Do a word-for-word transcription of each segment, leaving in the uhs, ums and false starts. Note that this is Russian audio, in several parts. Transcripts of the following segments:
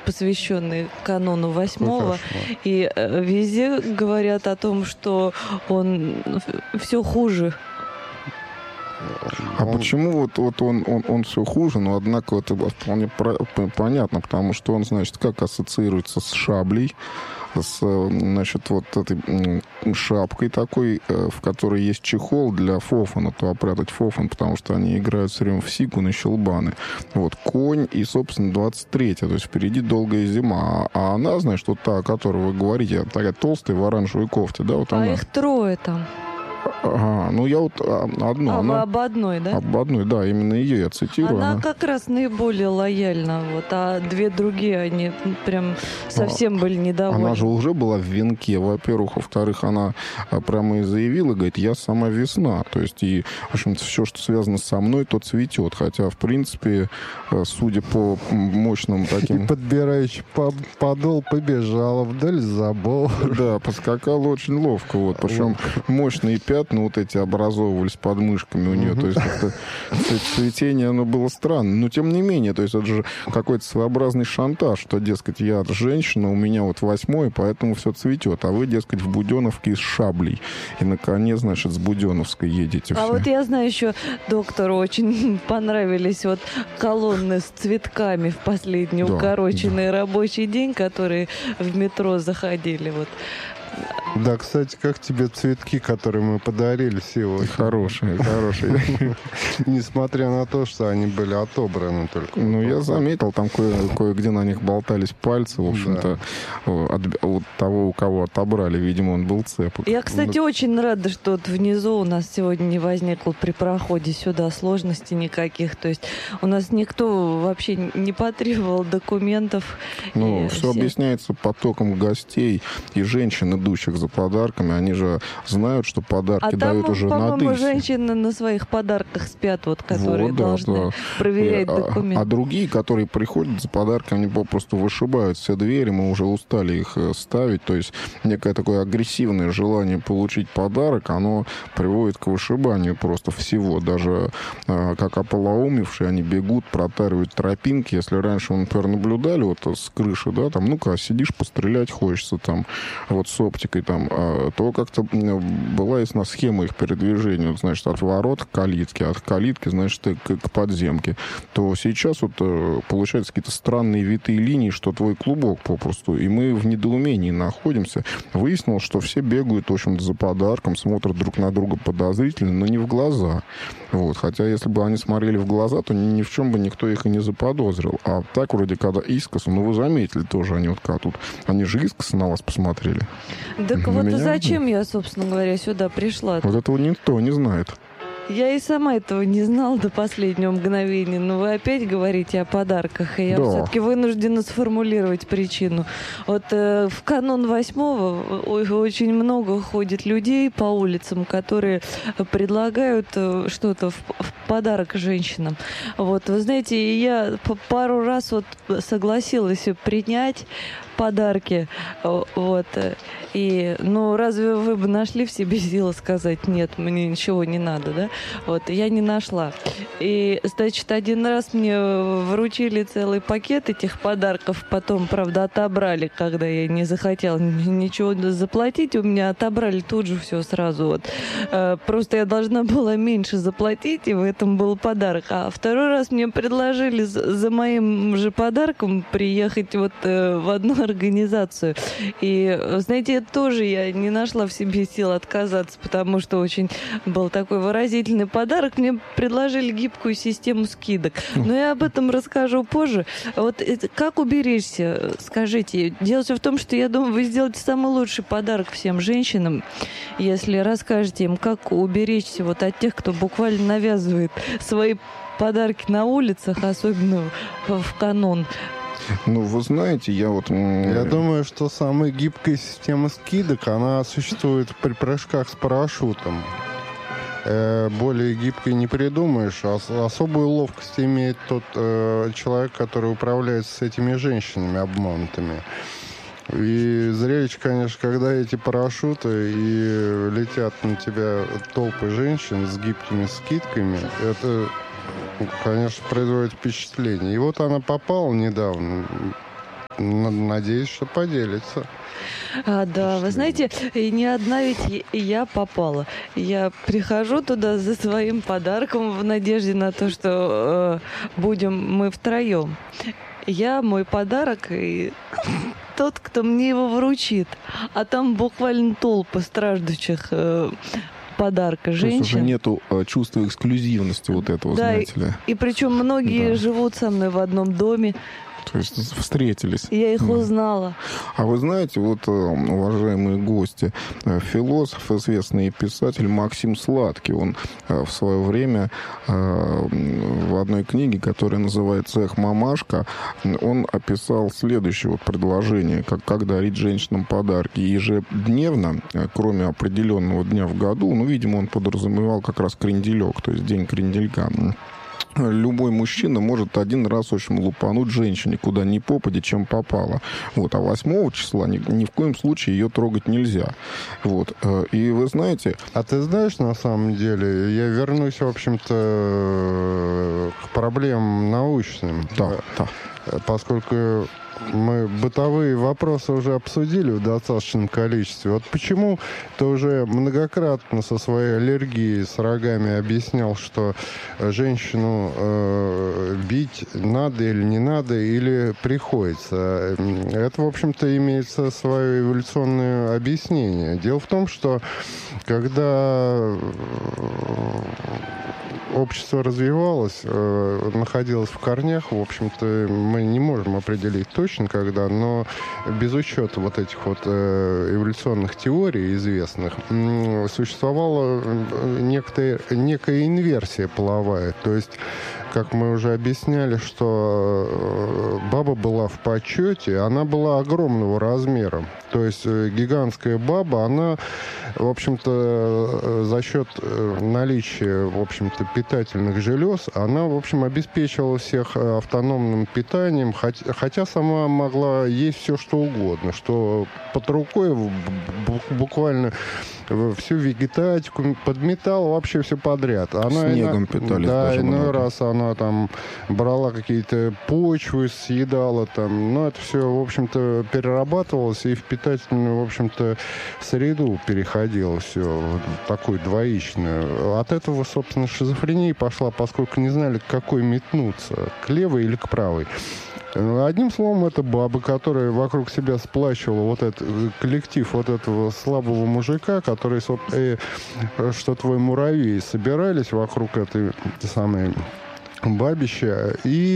посвященный канону восьмого. Ну, и э, везде говорят о том, что он все хуже. А он... почему вот, вот он, он, он все хуже, но однако это вполне про... понятно, потому что он, значит, как ассоциируется с шаблей, с, значит, вот этой шапкой такой, в которой есть чехол для фофана, то опрятать фофан, потому что они играют все время в сигун и щелбаны. Вот, конь и, собственно, двадцать третья, то есть впереди долгая зима. А, а она, значит, вот та, о которой вы говорите, такая толстая в оранжевой кофте, да? Вот а она. Их трое там. Ага, ну я вот одну. А, она... об одной, да? Об одной, да, именно ее я цитирую. Она, она как раз наиболее лояльна, вот, а две другие, они прям совсем а, были недовольны. Она же уже была в венке, во-первых. Во-вторых, она прямо и заявила, говорит, я сама весна. То есть, и, в общем-то, все, что связано со мной, то цветет. Хотя, в принципе, судя по мощным таким... И подбирающий подол побежала вдоль забора. Да, поскакала очень ловко. Вот. Причем мощные пятна вот эти образовывались под мышками у нее. То есть как-то цветение, оно было странно. Но тем не менее, то есть это же какой-то своеобразный шантаж, что, дескать, я женщина, у меня вот восьмой, поэтому все цветет. А вы, дескать, в Буденовке с шаблей. И, наконец, значит, с Буденовской едете все. А вот я знаю еще, доктору очень понравились вот колонны с цветками в последний да, укороченный да. рабочий день, которые в метро заходили. Вот. Да, кстати, как тебе цветки, которые мы подарили сегодня? Хорошие, хорошие. Несмотря на то, что они были отобраны только. Ну, я заметил, там кое- кое-где на них болтались пальцы, в общем-то, да. от, от того, у кого отобрали, видимо, он был цепок. Я, кстати, ну, очень рада, что вот внизу у нас сегодня не возникло при проходе сюда сложностей никаких. То есть у нас никто вообще не потребовал документов. Ну, все, все объясняется потоком гостей и женщин, идущих за подарками. Они же знают, что подарки а дают там, уже на по-моему, дысе. женщины на своих подарках спят, вот, которые вот, да, должны да. проверять и, документы. А, а другие, которые приходят за подарками, они попросту вышибают все двери, мы уже устали их ставить. То есть некое такое агрессивное желание получить подарок, оно приводит к вышибанию просто всего. Даже э, как ополоумевшие, они бегут, протаривают тропинки. Если раньше, например, наблюдали вот с крыши, да, там, ну-ка, сидишь, пострелять хочется, там, вот с оптикой, там, то как-то была ясна схема их передвижения, вот, значит, от ворот к калитке, от калитки, значит, к, к подземке, то сейчас вот получаются какие-то странные витые линии, что твой клубок попросту, и мы в недоумении находимся. Выяснилось, что все бегают, в общем-то, за подарком, смотрят друг на друга подозрительно, но не в глаза. Вот. Хотя, если бы они смотрели в глаза, то ни, ни в чем бы никто их и не заподозрил. А так, вроде, когда искоса, ну, вы заметили тоже, они вот как тут, они же искоса на вас посмотрели. Так вот меня... зачем я, собственно говоря, сюда пришла? Вот этого никто не знает. Я и сама этого не знала до последнего мгновения, но вы опять говорите о подарках, и я да. все-таки вынуждена сформулировать причину. Вот э, в канун восьмого очень много ходит людей по улицам, которые предлагают э, что-то в, в подарок женщинам. Вот, вы знаете, я пару раз вот согласилась принять подарки, вот, и, ну, разве вы бы нашли в себе силы сказать, нет, мне ничего не надо, да? Вот, я не нашла. И, значит, один раз мне вручили целый пакет этих подарков, потом, правда, отобрали, когда я не захотела ничего заплатить, у меня отобрали тут же все сразу, вот. Просто я должна была меньше заплатить, и в этом был подарок. А второй раз мне предложили за моим же подарком приехать вот в одну организацию. И, знаете, тоже я не нашла в себе сил отказаться, потому что очень был такой выразительный подарок. Мне предложили гибкую систему скидок. Но я об этом расскажу позже. Вот как уберечься, скажите. Дело все в том, что я думаю, вы сделаете самый лучший подарок всем женщинам, если расскажете им, как уберечься вот от тех, кто буквально навязывает свои подарки на улицах, особенно в канун. Ну, вы знаете, я вот... Я думаю, что самая гибкая система скидок, она существует при прыжках с парашютом. Э, более гибкой не придумаешь. Ос- особую ловкость имеет тот э, человек, который управляет с этими женщинами обманутыми. И зрелище, конечно, когда эти парашюты и летят на тебя толпы женщин с гибкими скидками, это... конечно, производит впечатление. И вот она попала недавно, Надеюсь, что поделится. А, да, вы знаете, и не одна ведь я попала. Я прихожу туда за своим подарком в надежде на то, что э, будем мы втроем. Я, мой подарок и тот, кто мне его вручит. А там буквально толпы страждущих э, подарка женщин. То есть уже нету э, чувства эксклюзивности вот этого, да, знаете ли. И, и причем многие да. живут со мной в одном доме. То есть встретились. Я их узнала. А вы знаете, вот, уважаемые гости, философ, известный писатель Максим Сладкий, он в свое время в одной книге, которая называется «Эх, мамашка», он описал следующее вот предложение, как, как дарить женщинам подарки. Ежедневно, кроме определенного дня в году, ну, видимо, он подразумевал как раз кренделек, то есть день кренделька, любой мужчина может один раз, в общем, лупануть женщине, куда ни попади, чем попало. Вот. А восьмого числа ни, ни в коем случае ее трогать нельзя. Вот. И вы знаете... А ты знаешь, на самом деле, я вернусь, в общем-то, к проблемам научным. Да, да. Поскольку мы бытовые вопросы уже обсудили в достаточном количестве. Вот почему ты уже многократно со своей аллергией с рогами объяснял, что женщину э, бить надо или не надо, или приходится. Это, в общем-то, имеется свое эволюционное объяснение. Дело в том, что когда общество развивалось, э, находилось в корнях, в общем-то, мы не можем определить точно, когда, но без учета вот этих вот э, эволюционных теорий известных, э, существовала некая, некая инверсия половая. То есть, как мы уже объясняли, что баба была в почете, она была огромного размера. То есть гигантская баба, она, в общем-то, за счет наличия, в общем-то, питательных желез, она, в общем, обеспечивала всех автономным питанием, хотя, хотя сама могла есть все, что угодно, что под рукой буквально всю вегетатику, подметала вообще все подряд. Она Снегом ино... питались. Да, иной много. раз она там брала какие-то почвы, съедала там. Но это все, в общем-то, перерабатывалось и в питательную, в общем-то, среду переходило все, такую двоичную. От этого, собственно, шизофрения пошла, поскольку не знали, к какой метнуться, к левой или к правой. Одним словом, это баба, которая вокруг себя сплачивала вот этот коллектив вот этого слабого мужика, который, э, что твой муравей, собирались вокруг этой самой бабища.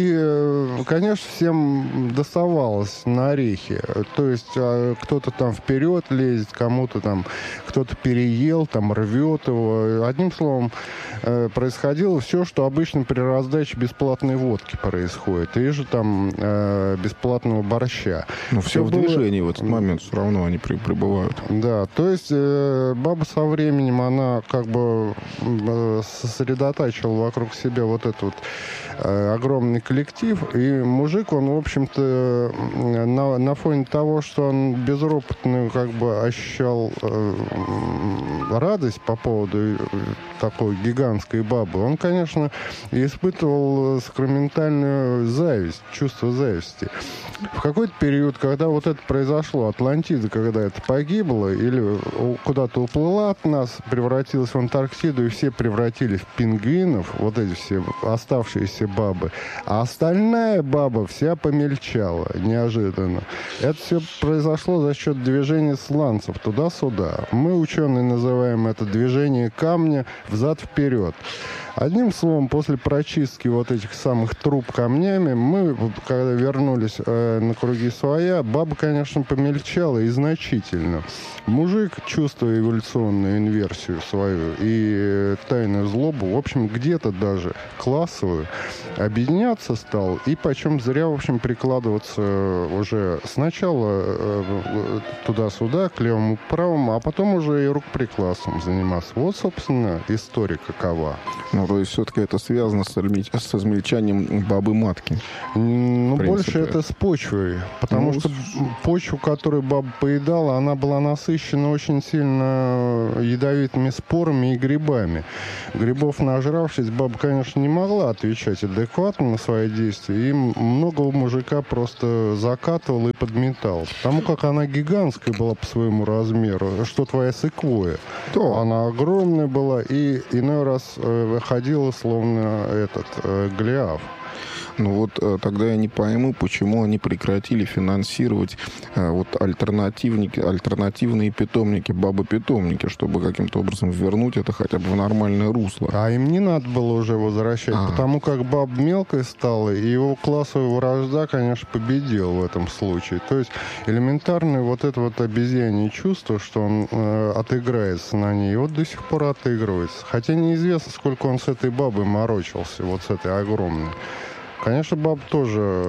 И, конечно, всем доставалось на орехи. То есть кто-то там вперед лезет, кому-то там кто-то переел, там рвет его. Одним словом, происходило все, что обычно при раздаче бесплатной водки происходит. И же там э, бесплатного борща. Но все, все в было... движении в этот момент все равно они при, прибывают. Да, то есть э, баба со временем, она как бы э, сосредотачивала вокруг себя вот этот вот э, огромный коллектив. И мужик, он, в общем-то, на, на фоне того, что он безропотно как бы ощущал э, радость по поводу такой гигантской бабы, он, конечно, испытывал сакраментальную зависть, чувство зависти. В какой-то период, когда вот это произошло, Атлантида, когда это погибло или куда-то уплыла от нас, превратилась в Антарктиду, и все превратились в пингвинов, вот эти все оставшиеся бабы, а остальная баба вся помельчала неожиданно. Это все произошло за счет движения сланцев туда-сюда. Мы, ученые, называем это движение камня взад-вперед. Одним словом, после прочистки вот этих самых труб камнями, мы, когда вернулись э, на круги своя, баба, конечно, помельчала и значительно. Мужик, чувствуя эволюционную инверсию свою и тайную злобу, в общем, где-то даже классовую, объединяться стал и почем зря, в общем, прикладываться уже сначала э, туда-сюда, к левому, к правому, а потом уже и рукоприкладством заниматься. Вот, собственно, история какова. Ну, Ну, то есть все-таки это связано с, с измельчанием бабы-матки. Ну, больше это с почвой. Потому ну, что почву, которую баба поедала, она была насыщена очень сильно ядовитыми спорами и грибами. Грибов нажравшись, баба, конечно, не могла отвечать адекватно на свои действия. И многого мужика просто закатывала и подметала. Потому как она гигантская была по своему размеру. Что твоя секвоя. Да. Она огромная была и иной раз выходила словно этот э, Голиаф. Ну вот э, тогда я не пойму, почему они прекратили финансировать э, вот альтернативники, альтернативные питомники, бабы-питомники, чтобы каким-то образом вернуть это хотя бы в нормальное русло. А им не надо было уже возвращать, а. потому как баб мелкой стала, и его классовая вражда, конечно, победила в этом случае. То есть элементарное вот это вот обезьянье чувство, что он э, отыграется на ней, и вот до сих пор отыгрывается. Хотя неизвестно, сколько он с этой бабой морочился, вот с этой огромной. Конечно, баба тоже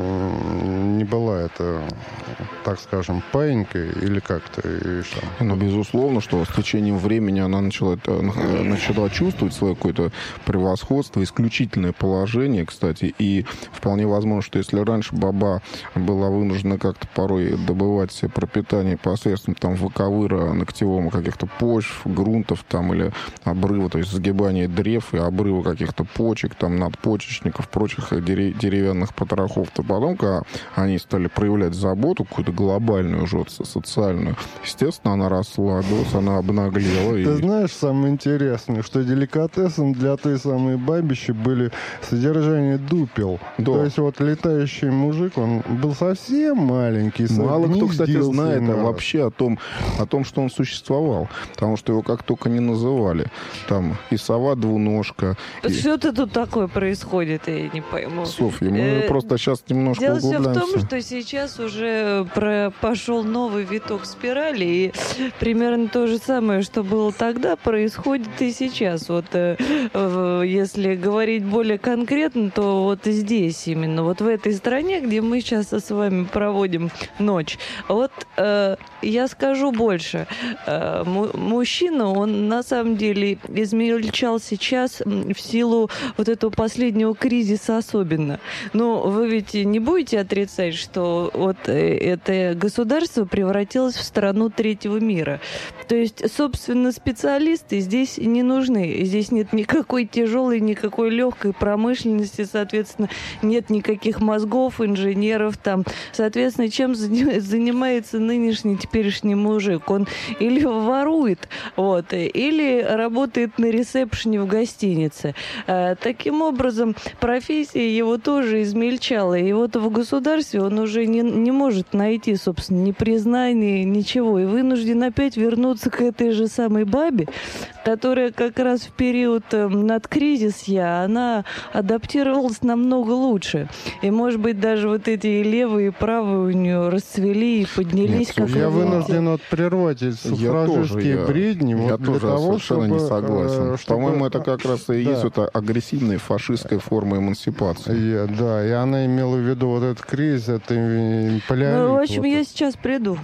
не была это, так скажем, паинькой или как-то. Ну, безусловно, что с течением времени она начала, это, начала чувствовать свое какое-то превосходство, исключительное положение, кстати. И вполне возможно, что если раньше баба была вынуждена как-то порой добывать себе пропитание посредством там выковыра ногтевого каких-то почв, грунтов там или обрыва, то есть загибания древ и обрыва каких-то почек, там надпочечников, прочих деревянных потрохов, то потом, когда они стали проявлять заботу, какую-то глобальную уже социальную, естественно, она расслабилась, она обнаглела. Ты и... знаешь, самое интересное, что деликатесом для той самой бабищи были содержание дупел. Да. То есть вот летающий мужик, он был совсем маленький. Мало кто, кстати, знает а вообще о том, о том, что он существовал. Потому что его как только не называли. Там и сова-двуножка. Да и... что-то тут такое происходит, я не пойму. Софья, мы э, просто сейчас немножко дело углубляемся. Дело все в том, что сейчас уже про, пошел новый виток спирали, и примерно то же самое, что было тогда, происходит и сейчас. Вот э, э, если говорить более конкретно, то вот здесь именно, вот в этой стране, где мы сейчас с вами проводим ночь, вот э, я скажу больше. Э, мужчина, он на самом деле измельчал сейчас в силу вот этого последнего кризиса особенно. Но вы ведь не будете отрицать, что вот это государство превратилось в страну третьего мира. То есть, собственно, специалисты здесь не нужны. Здесь нет никакой тяжелой, никакой легкой промышленности, соответственно, нет никаких мозгов, инженеров там. Соответственно, чем занимается нынешний, теперешний мужик? Он или ворует, вот, или работает на ресепшене в гостинице. Таким образом, профессия его тоже измельчала. И вот в государстве он уже не, не может найти, собственно, ни признания, ничего. И вынужден опять вернуться к этой же самой бабе, которая как раз в период э, надкризисья, она адаптировалась намного лучше. И, может быть, даже вот эти и левые, и правые у нее расцвели и поднялись. Нет, как я вынужден вот прервать эти суфражистские бредни. Я, вот я для тоже того, совершенно чтобы, не согласен. Чтобы... По-моему, это как раз и да. есть вот агрессивная фашистская форма эмансипации. Я, да, и она имела в виду вот этот кризис, это полиолит. Ну, в общем, вот я это. сейчас приду.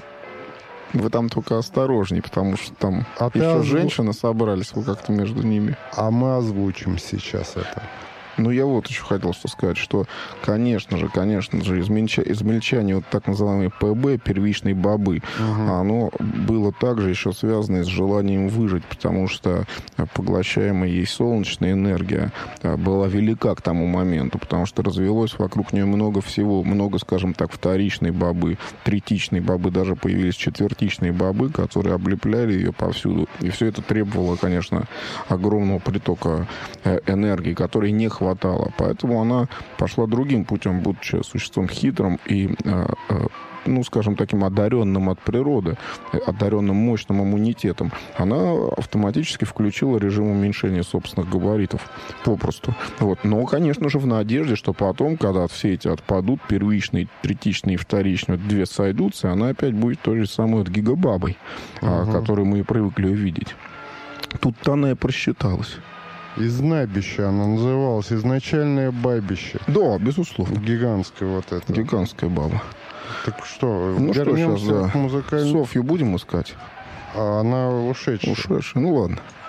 Вы там только осторожней, потому что там а еще озву... женщины собрались, вы как-то между ними. А мы озвучим сейчас это. Ну, я вот еще хотел что сказать, что, конечно же, конечно же, измельча... измельчание вот так называемой ПБ, первичной бобы, угу. оно было также еще связано с желанием выжить, потому что поглощаемая ей солнечная энергия была велика к тому моменту, потому что развелось вокруг нее много всего, много, скажем так, вторичной бобы, третичной бобы, даже появились четвертичные бобы, которые облепляли ее повсюду. И все это требовало, конечно, огромного притока энергии, который не хватало. Поэтому она пошла другим путем, будучи существом хитрым и, ну, скажем, таким одаренным от природы, одаренным мощным иммунитетом. Она автоматически включила режим уменьшения собственных габаритов попросту. Вот. Но, конечно же, в надежде, что потом, когда все эти отпадут, первичные, третичные и вторичные, две сойдутся, она опять будет той же самой вот гигабабой, угу. которую мы и привыкли увидеть. Тут-то она и просчиталась. Из Набища она называлась, изначальное бабище. Да, безусловно. Гигантская вот эта. Гигантская баба. Так что, ну что, сейчас, да. музыкальный... Софью будем искать? А она ушедшая. Ушедшая, ну ладно.